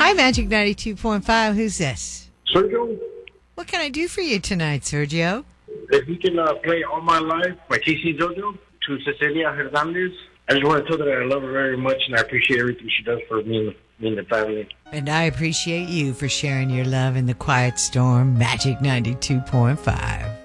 Hi, Magic 92.5. Who's this? Sergio, What can I do for you tonight, Sergio? if you can play All My Life by TC Jojo to Cecilia Hernandez, I just want to tell her that I love her very much and I appreciate everything she does for me and the family. And I appreciate you for sharing your love in the quiet storm, Magic 92.5.